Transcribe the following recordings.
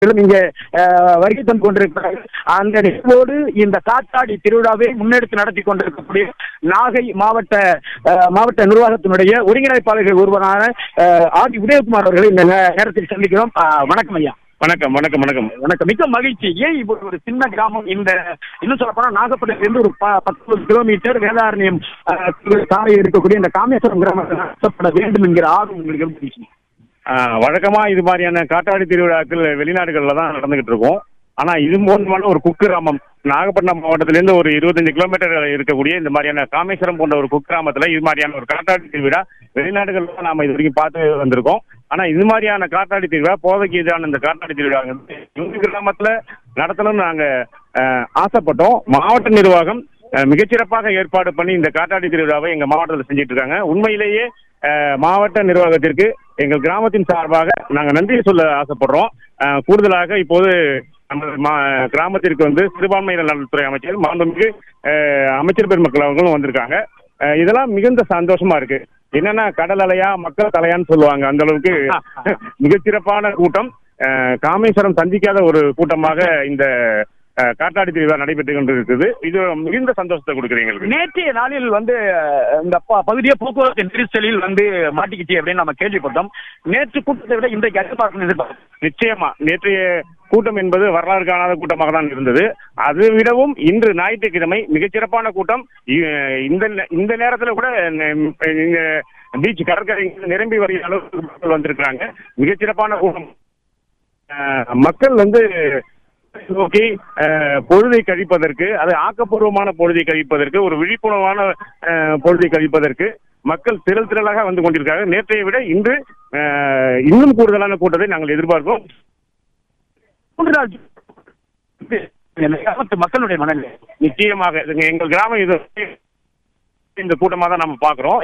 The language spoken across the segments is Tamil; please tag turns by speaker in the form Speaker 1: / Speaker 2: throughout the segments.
Speaker 1: இங்க வருகை தந்து கொண்டிருக்கிறார்கள். அந்த நிகழ்வோடு இந்த காத்தாடி திருவிழாவை முன்னெடுத்து நடத்தி கொண்டிருக்கக்கூடிய நாகை மாவட்ட நிர்வாகத்தினுடைய ஒருங்கிணைப்பாளர்கள் ஒருவரான ஆதி உதயகுமார் அவர்களை இந்த நேரத்தில் சந்திக்கிறோம். வணக்கம் ஐயா.
Speaker 2: வணக்கம் வணக்கம் வணக்கம்
Speaker 1: வணக்கம். மிக்க மகிழ்ச்சி. ஏன் இப்படி ஒரு சின்ன கிராமம், இந்த இன்னும் சொல்ல போனா நாகப்பட்டினத்திலிருந்து ஒரு 19 கிலோமீட்டர் வேதாரண்யம் சாலை இருக்கக்கூடிய இந்த காமேஸ்வரம் கிராமத்தில் நடத்தப்பட வேண்டும் என்கிற ஆர்வம் உங்களுக்கு எப்படி?
Speaker 2: வழக்கமா இது மாதிரியான காட்டாடி திருவிழாக்கள் வெளிநாடுகள்ல தான் நடந்துகிட்டு இருக்கும். ஆனா இது போன்ற ஒரு குக்கிராமம் நாகப்பட்டினம் மாவட்டத்திலிருந்து ஒரு 25 கிலோமீட்டர் இருக்கக்கூடிய இந்த மாதிரியான காமேஸ்வரம் போன்ற ஒரு குக்கிராமத்துல இது மாதிரியான ஒரு காட்டாடி திருவிழா வெளிநாடுகள்ல தான் நாம இது வரைக்கும் பார்த்து வந்திருக்கோம். ஆனா இது மாதிரியான காட்டாடி திருவிழா போதைக்கு எதிரான இந்த காட்டாடி திருவிழா எங்க கிராமத்துல நடத்தணும்னு நாங்க ஆசைப்பட்டோம். மாவட்ட நிர்வாகம் மிகச்சிறப்பாக ஏற்பாடு பண்ணி இந்த காட்டாடி திருவிழாவை எங்க மாவட்டத்தில் செஞ்சிட்டு இருக்காங்க. உண்மையிலேயே மாவட்ட நிர்வாகத்திற்கு எங்கள் கிராமத்தின் சார்பாக நாங்கள் நன்றி சொல்ல ஆசைப்படுறோம். கூடுதலாக இப்போது நம்ம கிராமத்திற்கு சிறுபான்மையினர் நலத்துறை அமைச்சர் மாண்புமிகு அமைச்சர் பெருமக்கள் அவர்களும் வந்திருக்காங்க. இதெல்லாம் மிகுந்த சந்தோஷமா இருக்கு. என்னன்னா கடல் அலையா மக்கள் தலையான்னு சொல்லுவாங்க. அந்த அளவுக்கு மிகச்சிறப்பான கூட்டம். காமேஸ்வரம் சந்திக்காத ஒரு கூட்டமாக இந்த காட்டாடி திருவிழா நடைபெற்றுக் கொண்டிருக்குது. இது மிகுந்த சந்தோஷத்தை கொடுக்குறீங்க.
Speaker 1: நேற்றைய நாளில் இந்த பகுதியை போக்குவரத்து நெரிசலில் மாட்டிக்கிச்சு அப்படின்னு நம்ம கேள்விப்பட்டோம். நேற்று கூட்டத்தை விட இன்றைக்கு அதிகமாக
Speaker 2: நிச்சயமா நேற்றைய கூட்டம் என்பது வரலாறு காணாத கூட்டமாக தான் இருந்தது. அதை விடவும் இன்று ஞாயிற்றுக்கிழமை மிகச்சிறப்பான கூட்டம். இந்த நேரத்தில் கூட பீச் கடற்கரை நிரம்பி வருகிற அளவுக்கு மக்கள் வந்திருக்கிறாங்க. மிகச்சிறப்பான கூட்டம். மக்கள் நோக்கி பொழுதை கழிப்பதற்கு, அது ஆக்கப்பூர்வமான பொழுதை கழிப்பதற்கு, ஒரு விழிப்புணர்வான பொழுதை கழிப்பதற்கு மக்கள் திரளாக வந்து கொண்டிருக்காங்க. நேற்றைய விட இன்று இன்னும் கூடுதலான கூட்டத்தை நாங்கள் எதிர்பார்க்கிறோம்.
Speaker 1: மக்களுடைய மனநிலை
Speaker 2: நிச்சயமாக எங்கள் கிராமம் இது இந்த கூட்டமாக தான் நம்ம பார்க்கிறோம்.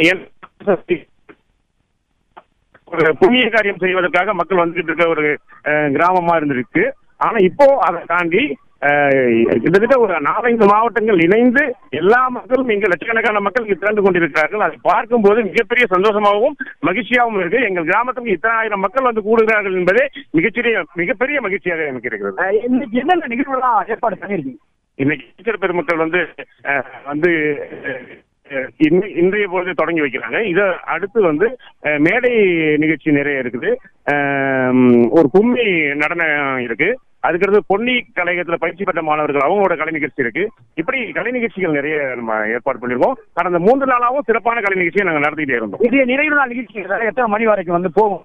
Speaker 2: ஒரு புண்ணிய காரியம் செய்வதற்காக மக்கள் வந்துட்டு இருக்க ஒரு கிராமமா இருந்திருக்கு. ஆனா இப்போ அதை தாண்டி கிட்டத்தட்ட ஒரு 4-5 மாவட்டங்கள் இணைந்து எல்லா மக்களும் இங்க லட்சக்கணக்கான மக்கள் இங்கு திரண்டு கொண்டிருக்கிறார்கள். அதை பார்க்கும்போது மிகப்பெரிய சந்தோஷமாகவும் மகிழ்ச்சியாகவும் இருக்கு. எங்கள் கிராமத்துக்கு இத்தனை ஆயிரம் மக்கள் கூடுகிறார்கள் என்பதே மிகப்பெரிய மகிழ்ச்சியாக எனக்கு இருக்கிறது.
Speaker 1: இன்னைக்கு என்னென்ன நிகழ்வுலாம் ஏற்பாடு பண்ணிருக்கீங்க?
Speaker 2: இன்னைக்கு அமைச்சர் பெருமக்கள் இன்றைய பொழுது தொடங்கி வைக்கிறாங்க. இதை அடுத்து மேடை நிகழ்ச்சி நிறைய இருக்குது. ஒரு கும்மி நடனம் இருக்கு. அதுக்கடுத்து பொன்னி கலையகத்துல பயிற்சி பெற்ற மாணவர்கள் அவங்களோட கலை நிகழ்ச்சி இருக்கு. இப்படி கலை நிகழ்ச்சிகள் நிறைய நம்ம ஏற்பாடு பண்ணிருக்கோம். கடந்த 3 நாளாகவும் சிறப்பான கலை நிகழ்ச்சியை நாங்கள் நடத்திக்கிட்டே இருந்தோம்.
Speaker 1: இது நிறைவு நாள் நிகழ்ச்சி எத்தனை மணி வரைக்கும் போகும்?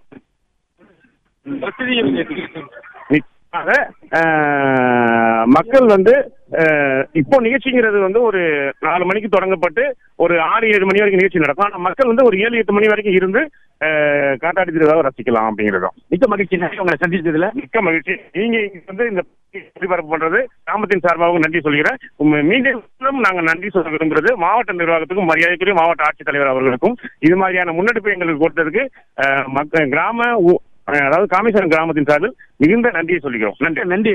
Speaker 2: மக்கள் இப்போ நிகழ்ச்சிங்கிறது ஒரு 4 மணிக்கு தொடங்கப்பட்டு ஒரு 6-7 மணி வரைக்கும் நிகழ்ச்சி நடக்கும். ஆனா மக்கள் ஒரு 7-8 மணி வரைக்கும் இருந்து காட்டாடி திருவிழாவை ரசிக்கலாம் அப்படிங்கிறதும்.
Speaker 1: மிக்க மகிழ்ச்சி உங்களை சந்திச்சதுல.
Speaker 2: மிக்க மகிழ்ச்சி. நீங்க இந்த ஒளிபரப்பு பண்றது கிராமத்தின் சார்பாகவும் நன்றி சொல்கிறேன். மீண்டும் நாங்கள் நன்றி சொல்ல விரும்புறது மாவட்ட நிர்வாகத்துக்கும் மரியாதைக்குரிய மாவட்ட ஆட்சித்தலைவர் அவர்களுக்கும் இது மாதிரியான முன்னெடுப்பு எங்களுக்கு கொடுத்ததுக்கு அதாவது காமேஸ்வரம் கிராமத்தின் சார்பில் மிகுந்த நன்றியை சொல்லிக்கிறோம்.
Speaker 1: நன்றி.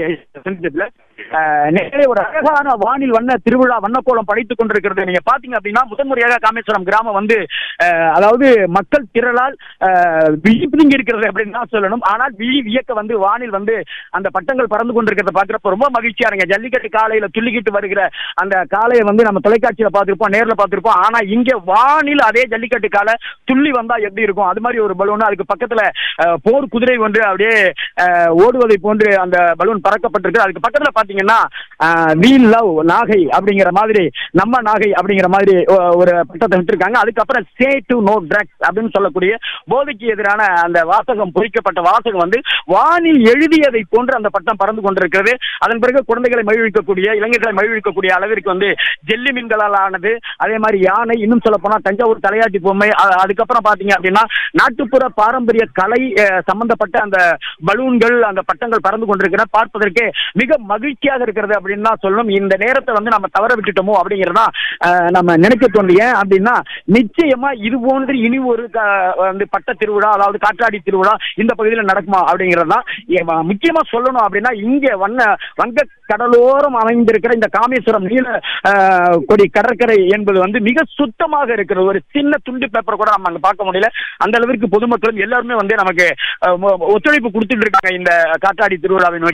Speaker 1: ஒரு அழகான வானில் திருவிழா வண்ணக்கோலம் படைத்துக் கொண்டிருக்கிறது. நீங்க பாத்தீங்க அப்படின்னா முதன்முறையாக காமேஸ்வரம் கிராமம் அதாவது மக்கள் திரளால் விழிப்புங்க இருக்கிறது அப்படின்னு தான் சொல்லணும். ஆனால் வியக்க வானில் அந்த பட்டங்கள் பறந்து கொண்டிருக்கிறத பாக்குறப்ப ரொம்ப மகிழ்ச்சியா இருங்க. ஜல்லிக்கட்டு காலையில துள்ளிக்கிட்டு வருகிற அந்த காலையை நம்ம தொலைக்காட்சியில பார்த்திருப்போம், நேர்ல பார்த்திருப்போம். ஆனா இங்க வானில் அதே ஜல்லிக்கட்டு காலை துள்ளி வந்தா எப்படி இருக்கும் அது மாதிரி ஒரு பலூன், அதுக்கு பக்கத்துல போர் குதிரை அப்படியே ஓடுவதை போன்று அந்த பலூன் பறக்கப்பட்டிருக்கு. அதுக்கு பக்கத்துல பாத்தீங்கன்னா வி லவ் நாகை அப்படிங்கிற மாதிரி, நம்ம நாகை அப்படிங்கிற மாதிரி ஒரு பட்டத்தை விட்டுருக்காங்க. அதுக்கப்புறம் சே டு நோ ட்ரக்ஸ் அப்படின்னு சொல்லக்கூடிய போதைக்கு எதிரான அந்த வாசகம், பொறிக்கப்பட்ட வாசகம் வானில் எழுதியதை போன்று அந்த பட்டம் பறந்து கொண்டிருக்கிறது. அதன் பிறகு குழந்தைகளை மகிழ்விக்கக்கூடிய, இளைஞர்களை மகிழ்விக்கக்கூடிய அளவிற்கு ஜெல்லி மீன்களால் ஆனது, அதே மாதிரி யானை, இன்னும் சொல்ல போனா தஞ்சாவூர் தலையாட்டி பொம்மை, அதுக்கப்புறம் பாத்தீங்க அப்படின்னா நாட்டுப்புற பாரம்பரிய கலை சம்பந்தப்பட்ட அந்த பலூன்கள், அந்த பட்டங்கள் பறந்து கொண்டிருக்கிற பார்ப்பதற்கு மிக மகிழ்ச்சியாக இருக்கிறது அப்படின்னு தான் சொல்லணும். இந்த நேரத்தை நம்ம தவற விட்டுட்டோமோ அப்படிங்கிறதா நம்ம நினைக்க தோன்றிய அப்படின்னா நிச்சயமா இது போன்று இனி ஒரு பட்ட திருவிழா, அதாவது காற்றாடி திருவிழா இந்த பகுதியில் நடக்குமா அப்படிங்கிறதா முக்கியமா சொல்லணும். அப்படின்னா இங்க வங்க கடலோரம் அமைந்திருக்கிற இந்த காமேஸ்வரம் நீல கொடி கடற்கரை என்பது மிக சுத்தமாக இருக்கிறது. ஒரு சின்ன துண்டு பேப்பர் கூட நம்ம அங்க பார்க்க முடியல. அந்த அளவிற்கு பொதுமக்களும் எல்லாருமே நமக்கு ஒத்துழைப்பு கொடுத்துட்டு இருக்காங்க இந்த காற்றாடி திருவிழாவை நோக்கி.